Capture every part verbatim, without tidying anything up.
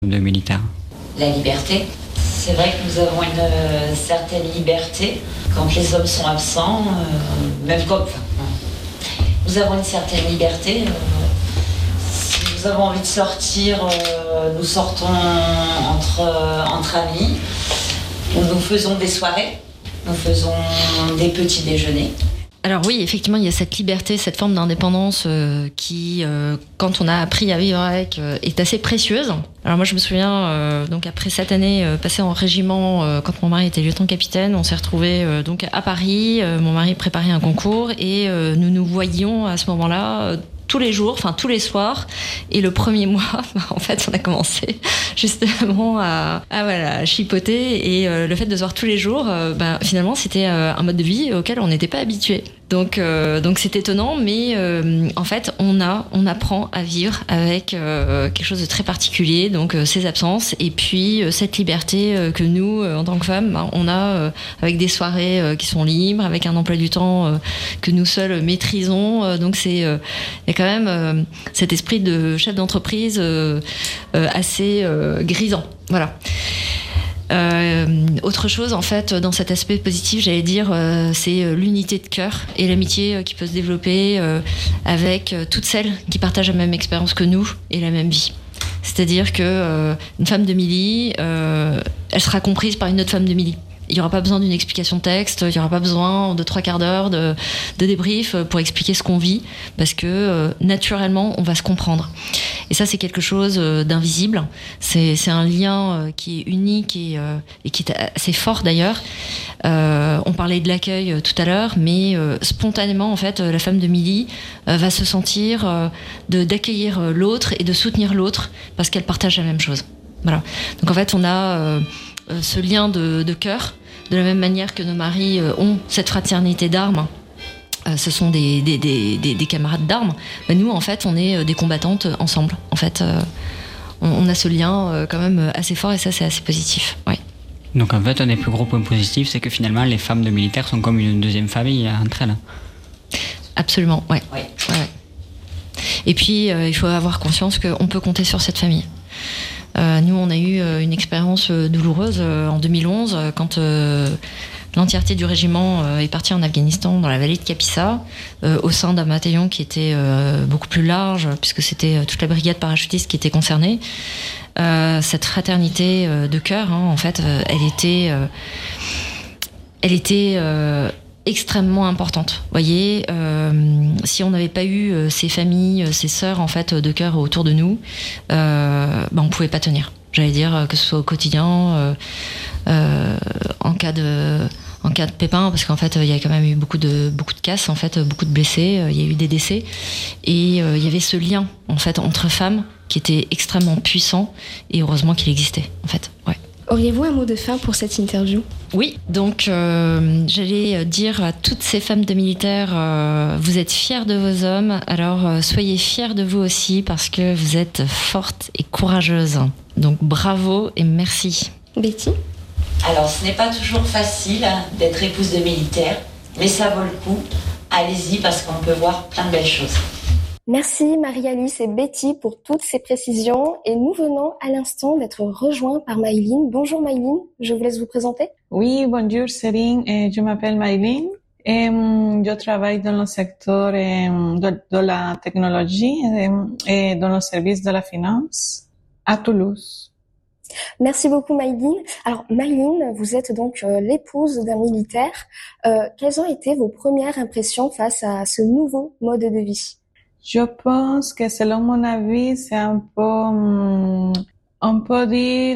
de militaire? La liberté. C'est vrai que nous avons une euh, certaine liberté quand les hommes sont absents, euh, même comme... Enfin, nous avons une certaine liberté. Euh, si nous avons envie de sortir, euh, nous sortons entre, euh, entre amis. Nous faisons des soirées, nous faisons des petits déjeuners. Alors oui, effectivement, il y a cette liberté, cette forme d'indépendance euh, qui, euh, quand on a appris à vivre avec, euh, est assez précieuse. Alors moi, je me souviens, euh, donc après cette année euh, passée en régiment, euh, quand mon mari était lieutenant-capitaine, on s'est retrouvés euh, donc à Paris. Euh, mon mari préparait un concours et euh, nous nous voyions à ce moment-là euh, tous les jours, enfin tous les soirs. Et le premier mois, en fait, on a commencé justement à, à voilà, chipoter. Et euh, le fait de se voir tous les jours, euh, ben, finalement, c'était euh, un mode de vie auquel on n'était pas habitué. Donc, euh, donc c'est étonnant, mais euh, en fait, on a, on apprend à vivre avec euh, quelque chose de très particulier. Donc, euh, ces absences et puis euh, cette liberté euh, que nous, euh, en tant que femmes, ben, on a euh, avec des soirées euh, qui sont libres, avec un emploi du temps euh, que nous seuls maîtrisons. Euh, donc, c'est, euh, il y a quand même euh, cet esprit de chef d'entreprise euh, euh, assez euh, grisant. Voilà. Euh, autre chose, en fait, dans cet aspect positif, j'allais dire, euh, c'est l'unité de cœur et l'amitié euh, qui peut se développer euh, avec euh, toutes celles qui partagent la même expérience que nous et la même vie. C'est-à-dire que euh, une femme de Milly, euh, elle sera comprise par une autre femme de Milly. Il n'y aura pas besoin d'une explication de texte, il n'y aura pas besoin de trois quarts d'heure de, de débrief pour expliquer ce qu'on vit, parce que euh, naturellement, on va se comprendre. Et ça, c'est quelque chose euh, d'invisible. C'est, c'est un lien euh, qui est unique et, euh, et qui est assez fort d'ailleurs. Euh, on parlait de l'accueil euh, tout à l'heure, mais euh, spontanément, en fait, euh, la femme de Milly euh, va se sentir euh, de, d'accueillir euh, l'autre et de soutenir l'autre parce qu'elle partage la même chose. Voilà. Donc en fait, on a euh, ce lien de, de cœur. De la même manière que nos maris euh, ont cette fraternité d'armes, euh, ce sont des, des, des, des, des camarades d'armes, ben nous, en fait, on est euh, des combattantes euh, ensemble. En fait, euh, on, on a ce lien euh, quand même assez fort et ça, c'est assez positif. Ouais. Donc en fait, un des plus gros points positifs, c'est que finalement, les femmes de militaires sont comme une deuxième famille entre elles. Absolument, ouais. Oui. Ouais, ouais. Et puis, euh, il faut avoir conscience qu'on peut compter sur cette famille. Euh, nous, on a eu euh, une expérience euh, douloureuse euh, en deux mille onze euh, quand euh, l'entièreté du régiment euh, est partie en Afghanistan, dans la vallée de Kapisa, euh, au sein d'un bataillon qui était euh, beaucoup plus large, puisque c'était euh, toute la brigade parachutiste qui était concernée. Euh, cette fraternité euh, de cœur, hein, en fait, euh, elle était, euh, elle était euh, extrêmement importante. Vous voyez, euh, si on n'avait pas eu euh, ces familles, ces sœurs en fait de cœur autour de nous, euh, ben on pouvait pas tenir. J'allais dire que ce soit au quotidien, euh, euh, en cas de en cas de pépin, parce qu'en fait il y a quand même eu beaucoup de beaucoup de casses, en fait beaucoup de blessés, il y a eu des décès et euh, il y avait ce lien en fait entre femmes qui était extrêmement puissant et heureusement qu'il existait en fait. Ouais. Auriez-vous un mot de fin pour cette interview ? Oui, donc euh, j'allais dire à toutes ces femmes de militaires, euh, vous êtes fiers de vos hommes, alors euh, soyez fiers de vous aussi parce que vous êtes fortes et courageuses. Donc bravo et merci. Betty ? Alors, ce n'est pas toujours facile hein, d'être épouse de militaire, mais ça vaut le coup. Allez-y parce qu'on peut voir plein de belles choses. Merci Marie-Alice et Betty pour toutes ces précisions et nous venons à l'instant d'être rejoints par Maïline. Bonjour Maïline, je vous laisse vous présenter. Oui, bonjour Céline, et je m'appelle Maïline et um, je travaille dans le secteur um, de, de la technologie et, et dans le service de la finance à Toulouse. Merci beaucoup Maïline. Alors Maïline, vous êtes donc euh, l'épouse d'un militaire. Euh, quelles ont été vos premières impressions face à ce nouveau mode de vie ? Je pense que selon mon avis, c'est un peu, um, on peut dire,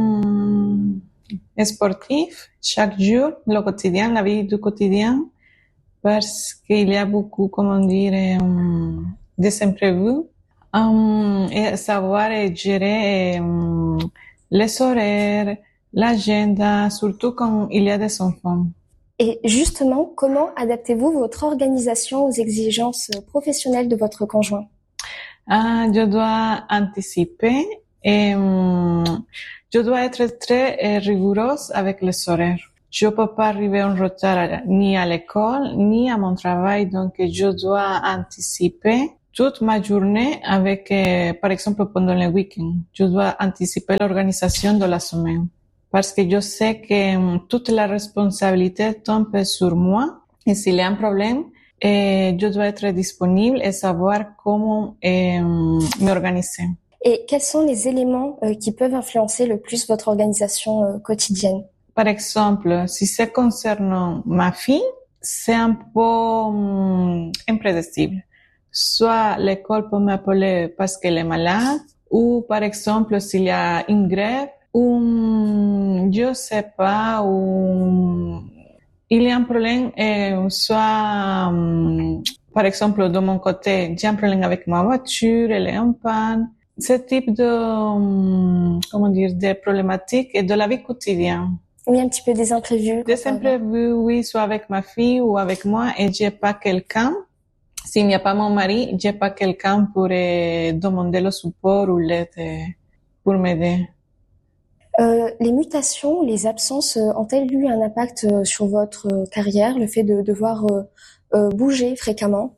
um, sportif chaque jour, le quotidien, la vie du quotidien, parce qu'il y a beaucoup, comment dire, um, des imprévus. Um, et savoir et gérer um, les horaires, l'agenda, surtout quand il y a des enfants. Et justement, comment adaptez-vous votre organisation aux exigences professionnelles de votre conjoint ? Ah, je dois anticiper et um, je dois être très rigoureuse avec les horaires. Je peux pas arriver en retard ni à l'école ni à mon travail, donc je dois anticiper toute ma journée avec, euh, par exemple, pendant le week-end. Je dois anticiper l'organisation de la semaine parce que je sais que euh, toute la responsabilité tombe sur moi et s'il y a un problème, euh, je dois être disponible et savoir comment euh, m'organiser. Et quels sont les éléments euh, qui peuvent influencer le plus votre organisation euh, quotidienne? Par exemple, si ça concerne ma fille, c'est un peu hum, imprédictible. Soit l'école peut m'appeler parce qu'elle est malade, ou par exemple s'il y a une grève, ou hum, je sais pas, ou il y a un problème, euh, soit hum, par exemple de mon côté, j'ai un problème avec ma voiture, elle est en panne. Ce type de, hum, comment dire, de problématiques et de la vie quotidienne. Oui, un petit peu des imprévus. Des imprévus, oui, soit avec ma fille ou avec moi, et j'ai pas quelqu'un. S'il n'y a pas mon mari, j'ai pas quelqu'un pour euh, demander le support ou l'aide euh, pour m'aider. Euh, les mutations, les absences euh, ont-elles eu un impact euh, sur votre euh, carrière, le fait de devoir euh, euh, bouger fréquemment?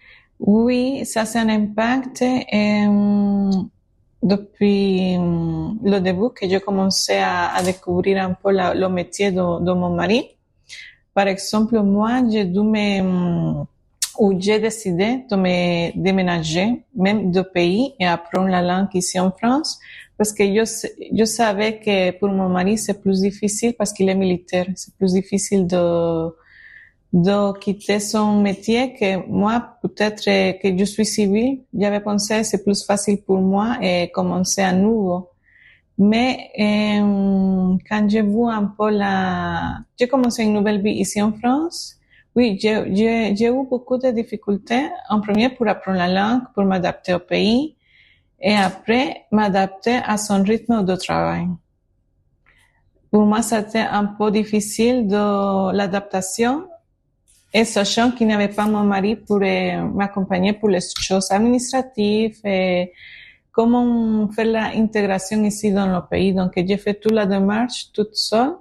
Oui, ça c'est un impact. Et, um, depuis um, le début que j'ai commencé à, à découvrir un peu la, le métier de, de mon mari. Par exemple, moi, j'ai dû me, um, ou j'ai décidé de me déménager, même de pays, et apprendre la langue ici en France, parce que je, je savais que pour mon mari, c'est plus difficile parce qu'il est militaire. C'est plus difficile de, de quitter son métier que moi, peut-être que je suis civile. J'avais pensé c'est plus facile pour moi et commencer à nouveau. Mais euh, quand j'ai vu un peu la... J'ai commencé une nouvelle vie ici en France. Oui, j'ai, j'ai, j'ai eu beaucoup de difficultés. En premier, pour apprendre la langue, pour m'adapter au pays. Et après, m'adapter à son rythme de travail. Pour moi, c'était un peu difficile de l'adaptation. Et sachant qu'il n'y avait pas mon mari pour euh, m'accompagner pour les choses administratives et comment faire l'intégration ici dans le pays. Donc, j'ai fait toute la démarche toute seule.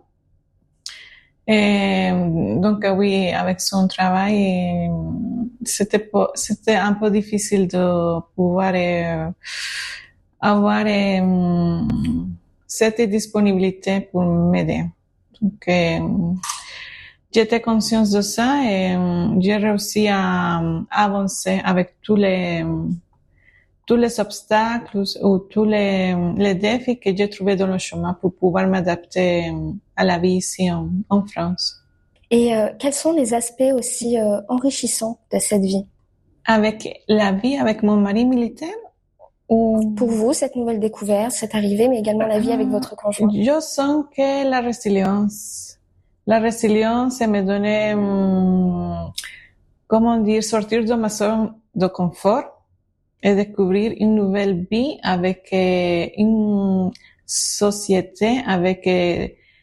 Et donc, oui, avec son travail, c'était, c'était un peu difficile de pouvoir euh, avoir euh, cette disponibilité pour m'aider. Donc, euh, j'étais consciente de ça et j'ai réussi à, à avancer avec tous les tous les obstacles ou tous les, les défis que j'ai trouvés dans le chemin pour pouvoir m'adapter à la vie ici en, en France. Et euh, quels sont les aspects aussi euh, enrichissants de cette vie? Avec la vie avec mon mari militaire ou... Pour vous, cette nouvelle découverte, cette arrivée, mais également la vie avec votre conjoint? Je sens que la résilience, la résilience me donnait, hum, comment dire, sortir de ma zone de confort et découvrir une nouvelle vie avec euh, une société, avec euh,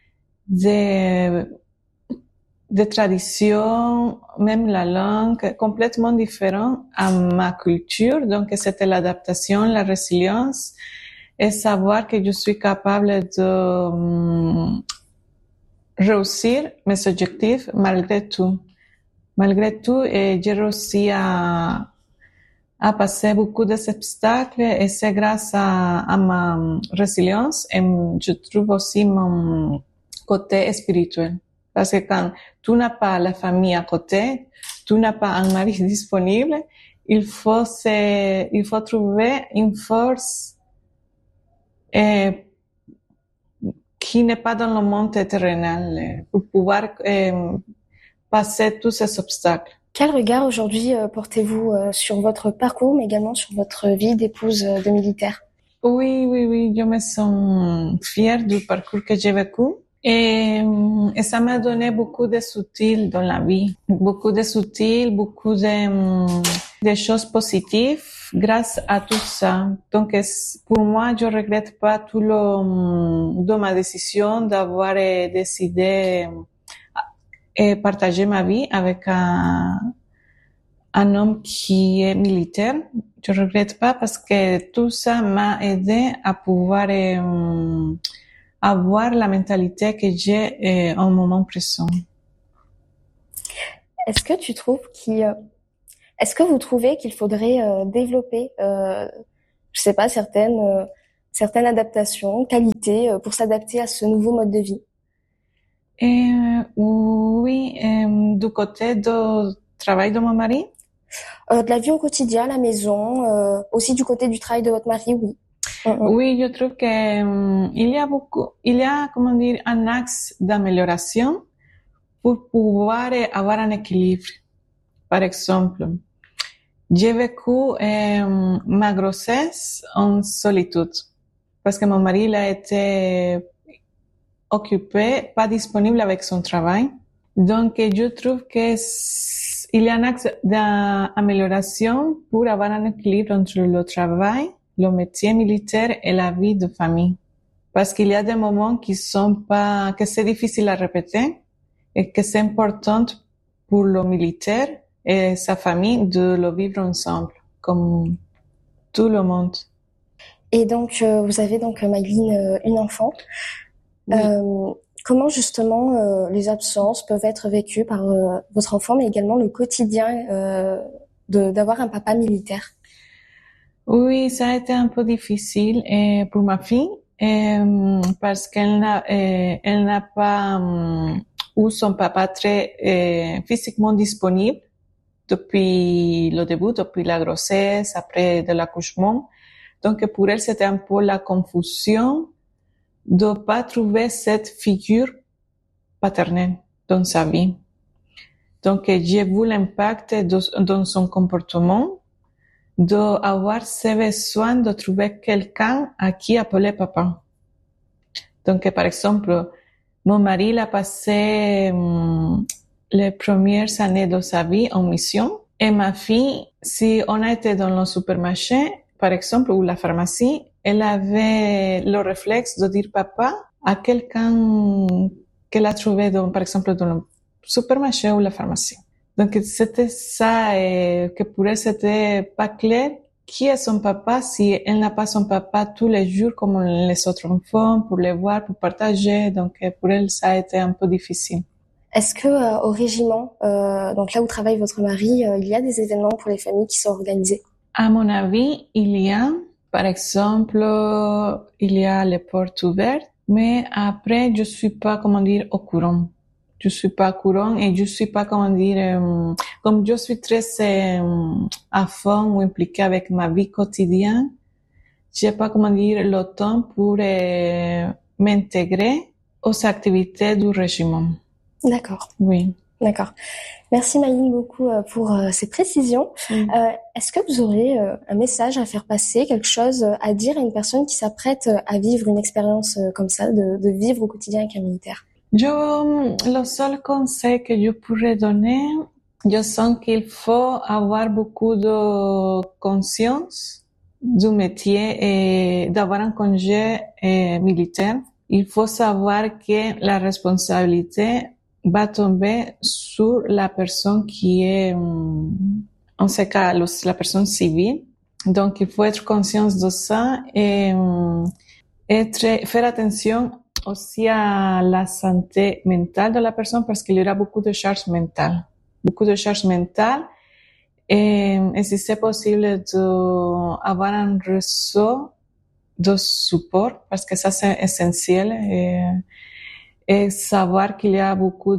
des, des traditions, même la langue, complètement différente à ma culture. Donc, c'était l'adaptation, la résilience et savoir que je suis capable de um, réussir mes objectifs malgré tout. Malgré tout, et j'ai réussi à à passer beaucoup d'obstacles et c'est grâce à, à ma résilience et je trouve aussi mon côté spirituel. Parce que quand tu n'as pas la famille à côté, tu n'as pas un mari disponible, il faut se, il faut trouver une force eh, qui n'est pas dans le monde terrenal pour pouvoir eh, passer tous ces obstacles. Quel regard aujourd'hui euh, portez-vous euh, sur votre parcours, mais également sur votre vie d'épouse euh, de militaire? Oui, oui, oui, je me sens fière du parcours que j'ai vécu. Et, et ça m'a donné beaucoup de soutien dans la vie. Beaucoup de soutien, beaucoup de, de choses positives grâce à tout ça. Donc, pour moi, je regrette pas tout le, de ma décision d'avoir décidé et partager ma vie avec un, un homme qui est militaire. Je ne regrette pas parce que tout ça m'a aidé à pouvoir euh, avoir la mentalité que j'ai euh, au moment présent. Est-ce que tu trouves qu'il Est-ce que vous trouvez qu'il faudrait euh, développer, euh, je sais pas, certaines, euh, certaines adaptations, qualités euh, pour s'adapter à ce nouveau mode de vie? Et, oui, euh, du côté du travail de mon mari? Euh, de la vie au quotidien, à la maison, euh, aussi du côté du travail de votre mari, oui. Mm-hmm. Oui, je trouve que um, il y a beaucoup, il y a, comment dire, un axe d'amélioration pour pouvoir avoir un équilibre. Par exemple, j'ai vécu euh, ma grossesse en solitude parce que mon mari il a été occupé, pas disponible avec son travail. Donc, je trouve que il y a un axe d'amélioration pour avoir un équilibre entre le travail, le métier militaire et la vie de famille. Parce qu'il y a des moments qui sont pas, que c'est difficile à répéter et que c'est important pour le militaire et sa famille de le vivre ensemble, comme tout le monde. Et donc, euh, vous avez donc, Maïline, euh, une enfant. Oui. Euh, comment justement euh, les absences peuvent être vécues par euh, votre enfant, mais également le quotidien euh, de, d'avoir un papa militaire? Oui, ça a été un peu difficile et pour ma fille et, parce qu'elle n'a, et, elle n'a pas um, eu son papa très et, physiquement disponible depuis le début, depuis la grossesse, après de l'accouchement. Donc pour elle, c'était un peu la confusion de pas trouver cette figure paternelle dans sa vie. Donc j'ai vu l'impact de, dans son comportement d'avoir ce besoin de trouver quelqu'un à qui appeler papa. Donc par exemple, mon mari il a passé hum, les premières années de sa vie en mission et ma fille, si on a été dans le supermarché, par exemple, ou la pharmacie, elle avait le réflexe de dire papa à quelqu'un qu'elle a trouvé, dans, par exemple, dans le supermarché ou la pharmacie. Donc, c'était ça, et que pour elle, c'était pas clair qui est son papa si elle n'a pas son papa tous les jours comme les autres enfants, pour les voir, pour partager. Donc, pour elle, ça a été un peu difficile. Est-ce que euh, au régiment, euh, donc là où travaille votre mari, euh, il y a des événements pour les familles qui sont organisés? À mon avis, il y a, par exemple, il y a les portes ouvertes, mais après, je suis pas, comment dire, au courant. Je suis pas au courant et je suis pas, comment dire, euh, comme je suis très euh, à fond ou impliquée avec ma vie quotidienne, j'ai pas, comment dire, le temps pour euh, m'intégrer aux activités du régiment. D'accord. Oui. D'accord. Merci Maïline beaucoup euh, pour euh, ces précisions. Mm. Euh, est-ce que vous aurez euh, un message à faire passer, quelque chose à dire à une personne qui s'apprête à vivre une expérience euh, comme ça, de, de vivre au quotidien avec un militaire? Je, le seul conseil que je pourrais donner, je sens qu'il faut avoir beaucoup de conscience du métier et d'avoir un congé euh, militaire. Il faut savoir que la responsabilité va tomber sur la personne qui est, en ce cas, la personne civile. Donc, il faut être conscient de ça et être, faire attention aussi à la santé mentale de la personne parce qu'il y aura beaucoup de charges mentales. Beaucoup de charges mentales. Et, et si c'est possible d'avoir un réseau de support parce que ça c'est essentiel. Et, et savoir qu'il y a beaucoup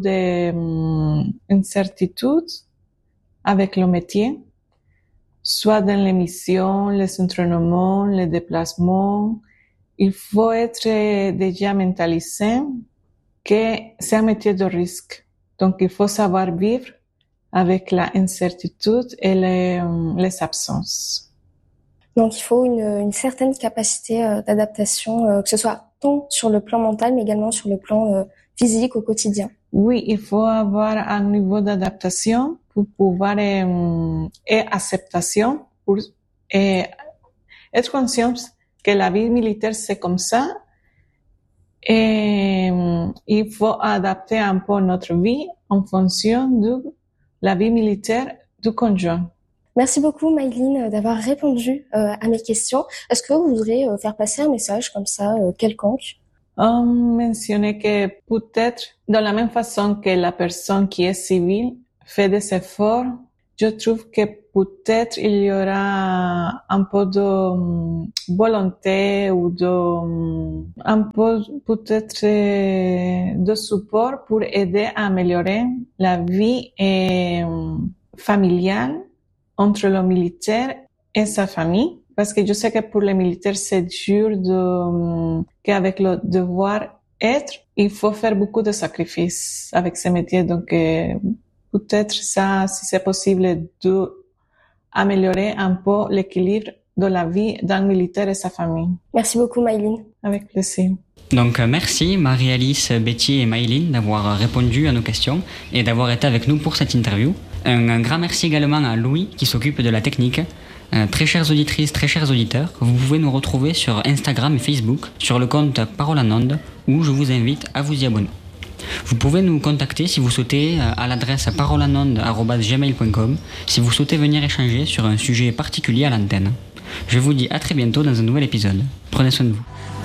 d'incertitudes avec le métier, soit dans les missions, les entraînements, les déplacements. Il faut être déjà mentalisé que c'est un métier de risque. Donc, il faut savoir vivre avec la incertitude et les, les absences. Donc, il faut une, une certaine capacité euh, d'adaptation, euh, que ce soit tant sur le plan mental, mais également sur le plan euh, physique au quotidien. Oui, il faut avoir un niveau d'adaptation pour pouvoir euh, et acceptation pour et être conscient que la vie militaire c'est comme ça et euh, il faut adapter un peu notre vie en fonction de la vie militaire du conjoint. Merci beaucoup Maïline d'avoir répondu euh, à mes questions. Est-ce que vous voudrez euh, faire passer un message comme ça, euh, quelconque? On mentionnait que peut-être de la même façon que la personne qui est civile fait des efforts je trouve que peut-être il y aura un peu de volonté ou de, un peu peut-être de support pour aider à améliorer la vie familiale entre le militaire et sa famille. Parce que je sais que pour les militaires, c'est dur de, qu'avec le devoir être, il faut faire beaucoup de sacrifices avec ce métier. Donc, euh, peut-être ça, si c'est possible, de améliorer un peu l'équilibre de la vie d'un militaire et sa famille. Merci beaucoup, Maïline. Avec plaisir. Donc merci Marie-Alice, Betty et Maïline d'avoir répondu à nos questions et d'avoir été avec nous pour cette interview. Un, un grand merci également à Louis qui s'occupe de la technique. Euh, très chères auditrices, très chers auditeurs, vous pouvez nous retrouver sur Instagram et Facebook sur le compte Parole en Ondes où je vous invite à vous y abonner. Vous pouvez nous contacter si vous souhaitez à l'adresse paroleanondes arobase gmail point com si vous souhaitez venir échanger sur un sujet particulier à l'antenne. Je vous dis à très bientôt dans un nouvel épisode. Prenez soin de vous.